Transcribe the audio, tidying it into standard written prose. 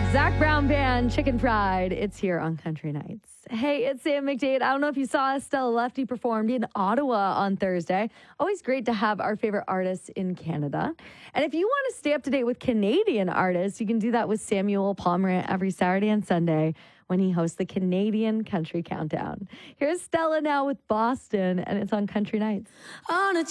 Zach Brown Band, Chicken Fried. It's here on Country Nights. Hey, it's Sam McDade. I don't know if you saw Stella Lefty performed in Ottawa on Thursday. Always great to have our favorite artists in Canada. And if you want to stay up to date with Canadian artists, you can do that with Samuel Pomerant every Saturday and Sunday when he hosts the Canadian Country Countdown. Here's Stella now with Boston, and it's on Country Nights. On a